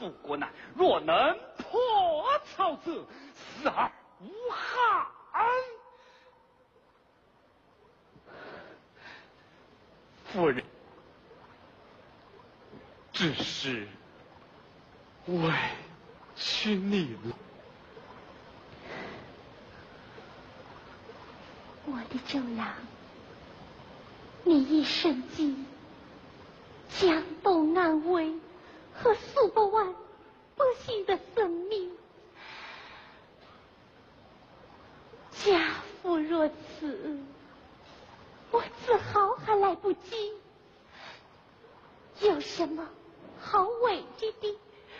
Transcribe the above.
渡国难，若能破曹者，死而无憾。夫人，只是委屈你了。 我的周郎，你一生计江东安危和数百万百姓的生命，家父若此，我自豪还来不及，有什么好委屈的？